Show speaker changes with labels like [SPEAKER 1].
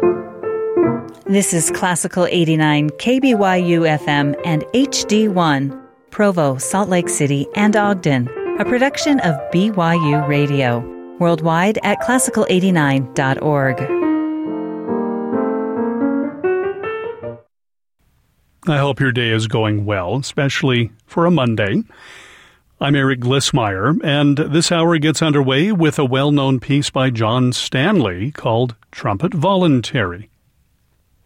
[SPEAKER 1] This is Classical 89 KBYU FM and HD1, Provo, Salt Lake City, and Ogden, a production of BYU Radio, worldwide at classical89.org.
[SPEAKER 2] I hope your day is going well, especially for a Monday. I'm Eric Glissmeyer, and this hour gets underway with a well-known piece by John Stanley called Trumpet Voluntary.